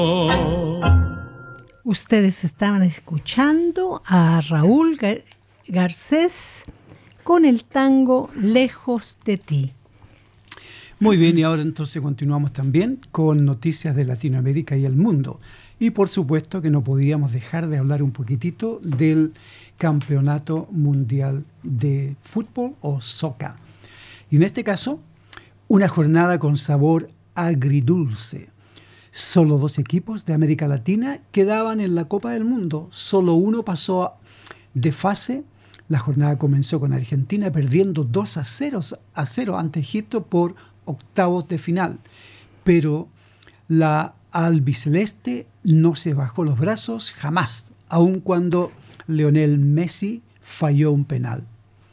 Ustedes estaban escuchando a Raúl Garcés con el tango Lejos de ti. Muy bien, y ahora entonces continuamos también con noticias de Latinoamérica y el mundo. Y por supuesto que no podíamos dejar de hablar un poquitito del Campeonato Mundial de Fútbol o Soca. Y en este caso, una jornada con sabor agridulce. Solo 2 equipos de América Latina quedaban en la Copa del Mundo. Solo uno pasó de fase. La jornada comenzó con Argentina perdiendo 2-0 ante Egipto por octavos de final. Pero la albiceleste no se bajó los brazos jamás, aun cuando Lionel Messi falló un penal.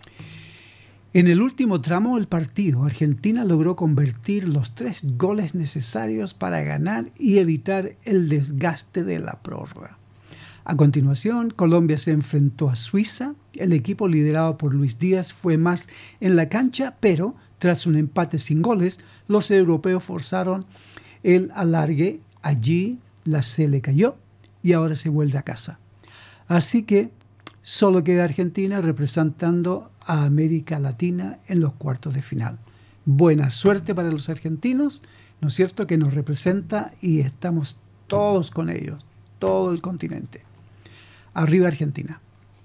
En el último tramo del partido, Argentina logró convertir los 3 goles necesarios para ganar y evitar el desgaste de la prórroga. A continuación, Colombia se enfrentó a Suiza. El equipo liderado por Luis Díaz fue más en la cancha, pero tras un empate sin goles, los europeos forzaron el alargue. Allí la Sele cayó y ahora se vuelve a casa. Así que solo queda Argentina representando a América Latina en los cuartos de final. Buena suerte para los argentinos, ¿no es cierto?, que nos representa y estamos todos con ellos, todo el continente. Arriba Argentina.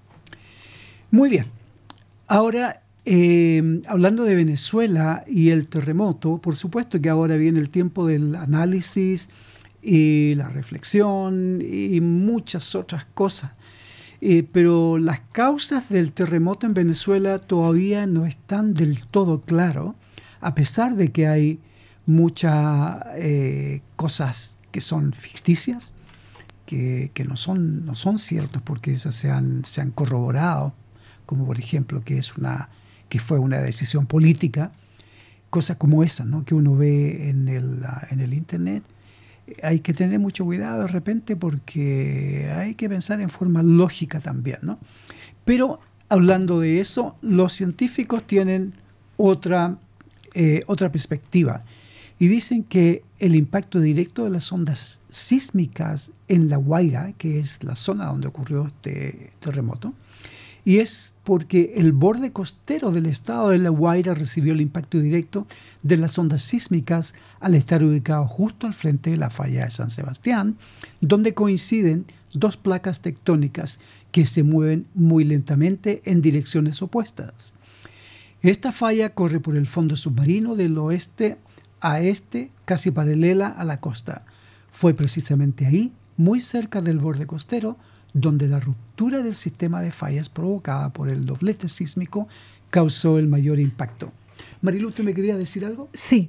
Muy bien. Ahora, hablando de Venezuela y el terremoto, por supuesto que ahora viene el tiempo del análisis y la reflexión y muchas otras cosas. Pero las causas del terremoto en Venezuela todavía no están del todo claras, a pesar de que hay muchas cosas que son ficticias, que no son ciertas porque esas se han corroborado, como por ejemplo que fue una decisión política, cosas como esa, ¿no?, que uno ve en el internet. Hay que tener mucho cuidado de repente porque hay que pensar en forma lógica también, ¿no? Pero hablando de eso, los científicos tienen otra perspectiva y dicen que el impacto directo de las ondas sísmicas en La Guaira, que es la zona donde ocurrió este terremoto, y es porque el borde costero del estado de La Guaira recibió el impacto directo de las ondas sísmicas al estar ubicado justo al frente de la falla de San Sebastián, donde coinciden 2 placas tectónicas que se mueven muy lentamente en direcciones opuestas. Esta falla corre por el fondo submarino del oeste a este, casi paralela a la costa. Fue precisamente ahí, muy cerca del borde costero, donde la ruptura del sistema de fallas provocada por el doblete sísmico causó el mayor impacto. Marilu, ¿tú me querías decir algo? Sí.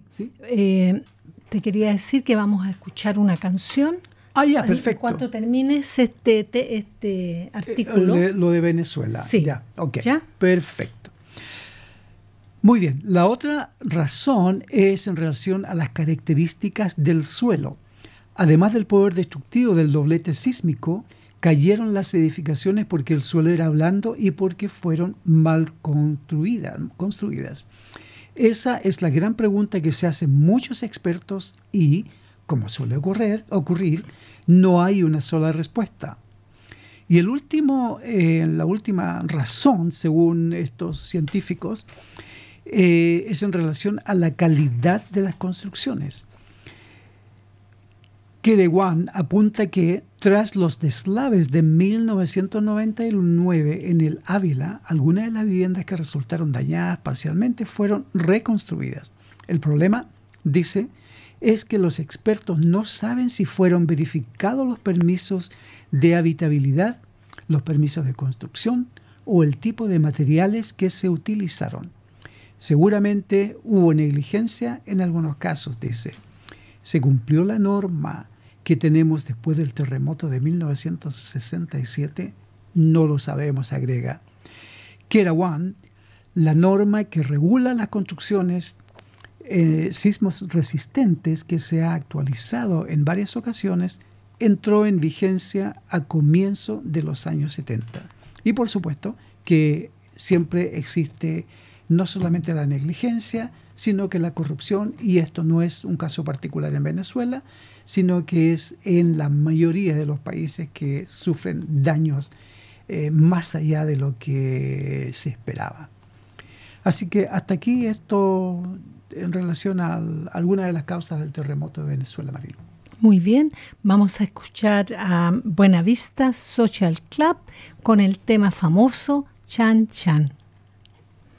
Te quería decir que vamos a escuchar una canción. Ah, ya, perfecto. Cuando termines este artículo. Lo de Venezuela. Sí. Ya, ok. ¿Ya? Perfecto. Muy bien. La otra razón es en relación a las características del suelo. Además del poder destructivo del doblete sísmico, cayeron las edificaciones porque el suelo era blando y porque fueron mal construidas. Esa es la gran pregunta que se hacen muchos expertos y, como suele ocurrir, no hay una sola respuesta. Y la última razón, según estos científicos, es en relación a la calidad de las construcciones. Kerewan apunta que tras los deslaves de 1999 en el Ávila, algunas de las viviendas que resultaron dañadas parcialmente fueron reconstruidas. El problema, dice, es que los expertos no saben si fueron verificados los permisos de habitabilidad, los permisos de construcción o el tipo de materiales que se utilizaron. Seguramente hubo negligencia en algunos casos, dice. Se cumplió la norma que tenemos después del terremoto de 1967, no lo sabemos, agrega. Kerewan, la norma que regula las construcciones sismos resistentes, que se ha actualizado en varias ocasiones, entró en vigencia a comienzo de los años 70. Y por supuesto que siempre existe no solamente la negligencia, sino que la corrupción, y esto no es un caso particular en Venezuela, sino que es en la mayoría de los países que sufren daños más allá de lo que se esperaba. Así que hasta aquí esto en relación a alguna de las causas del terremoto de Venezuela, Marilu. Muy bien, vamos a escuchar a Buenavista Social Club con el tema famoso Chan Chan.